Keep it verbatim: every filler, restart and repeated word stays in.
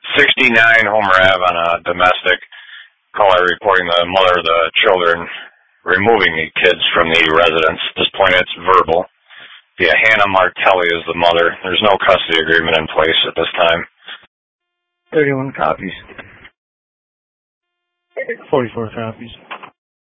sixty-nine Homer Ave on a domestic. Caller reporting the mother of the children removing the kids from the residence. At this point, it's verbal. Yeah, Hannah Martelli is the mother. There's no custody agreement in place at this time. thirty-one copies. forty-four copies.